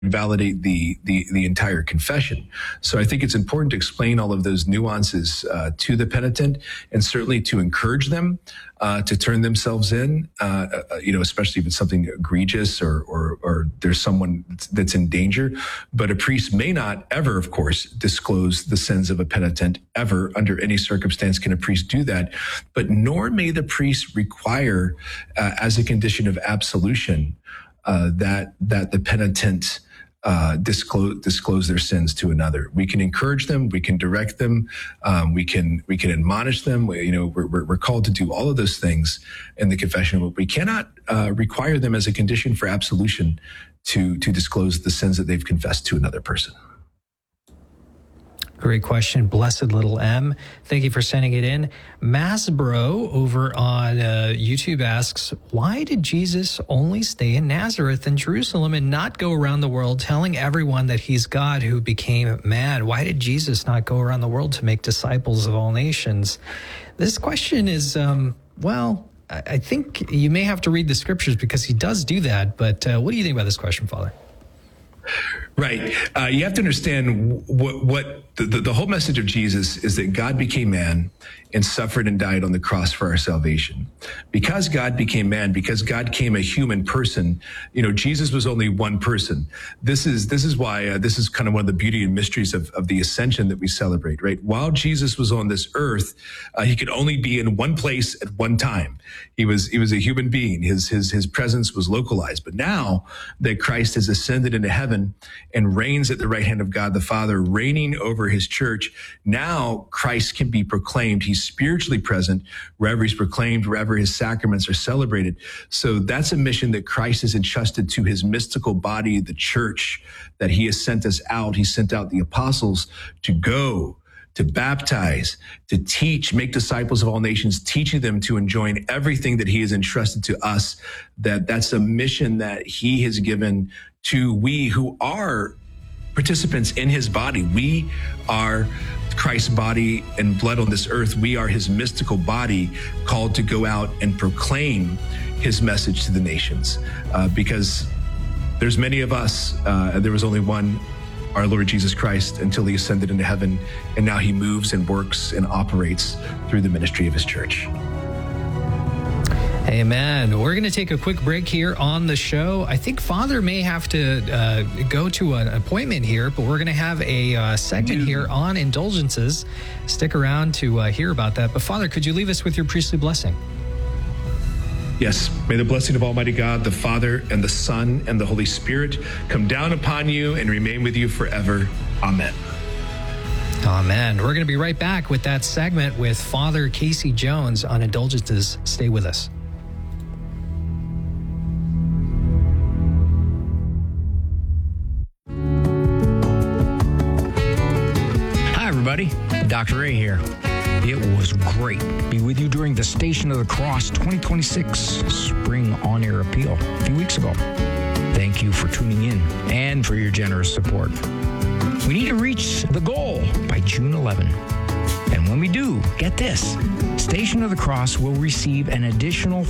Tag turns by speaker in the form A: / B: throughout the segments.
A: validate the entire confession. So I think it's important to explain all of those nuances to the penitent, and certainly to encourage them to turn themselves in, especially if it's something egregious or there's someone that's in danger. But a priest may not ever, of course, disclose the sins of a penitent ever. Under any circumstance can a priest do that. But nor may the priest require, as a condition of absolution, that the penitent disclose their sins to another. We can encourage them, we can direct them, we can admonish them. We're called to do all of those things in the confession, but we cannot require them as a condition for absolution to disclose the sins that they've confessed to another person.
B: Great question. Blessed Little M. Thank you for sending it in. Masbro over on YouTube asks, why did Jesus only stay in Nazareth and Jerusalem and not go around the world telling everyone that he's God who became man? Why did Jesus not go around the world to make disciples of all nations? This question is, I think you may have to read the scriptures because he does do that. But what do you think about this question, Father?
A: Right. You have to understand what the whole message of Jesus is, that God became man and suffered and died on the cross for our salvation. Because God became man, because God became a human person, Jesus was only one person. This is why this is kind of one of the beauty and mysteries of the ascension that we celebrate, right? While Jesus was on this earth, he could only be in one place at one time. He was a human being. His presence was localized. But now that Christ has ascended into heaven and reigns at the right hand of God the Father, reigning over his church, now Christ can be proclaimed. He's spiritually present wherever he's proclaimed, wherever his sacraments are celebrated. So that's a mission that Christ has entrusted to his mystical body, the church, that he has sent us out. He sent out the apostles to go, to baptize, to teach, make disciples of all nations, teaching them to enjoin everything that he has entrusted to us. That's a mission that he has given to we who are participants in his body. We are Christ's body and blood on this earth. We are his mystical body, called to go out and proclaim his message to the nations. Because there's many of us, there was only one, our Lord Jesus Christ, until he ascended into heaven, and now he moves and works and operates through the ministry of his church.
B: Amen. We're going to take a quick break here on the show. I think Father may have to go to an appointment here, but we're going to have a segment here on indulgences. Stick around to hear about that. But Father, could you leave us with your priestly blessing?
A: Yes. May the blessing of Almighty God, the Father, and the Son, and the Holy Spirit come down upon you and remain with you forever. Amen.
B: Amen. We're going to be right back with that segment with Father Casey Jones on indulgences. Stay with us.
C: Dr. Ray here. It was great to be with you during the Station of the Cross 2026 Spring On Air Appeal a few weeks ago. Thank you for tuning in and for your generous support. We need to reach the goal by June 11. And when we do, get this, Station of the Cross will receive an additional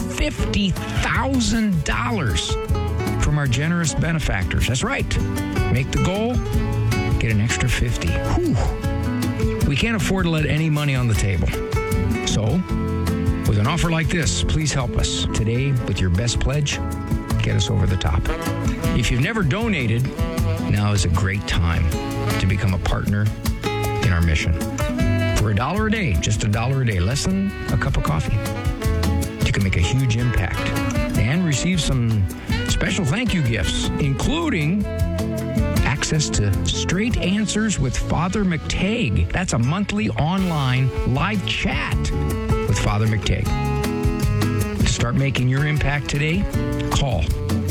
C: $50,000 from our generous benefactors. That's right. Make the goal, get an extra 50. Whew. We can't afford to let any money on the table. So, with an offer like this, please help us today with your best pledge. Get us over the top. If you've never donated, now is a great time to become a partner in our mission. For $1 a day, just $1 a day, less than a cup of coffee, you can make a huge impact and receive some special thank you gifts, including access to Straight Answers with Father McTagg. That's a monthly online live chat with Father McTagg. To start making your impact today, call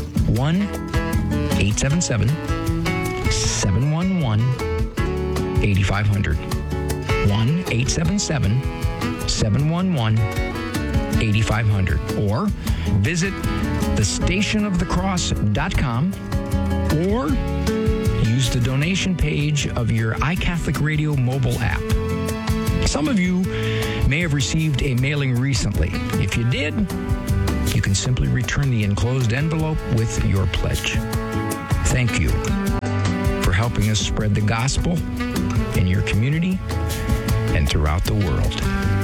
C: 1-877-711-8500. 1-877-711-8500. Or visit thestationofthecross.com or use the donation page of your iCatholic Radio mobile app. Some of you may have received a mailing recently. If you did, you can simply return the enclosed envelope with your pledge. Thank you helping us spread the gospel in your community and throughout the world.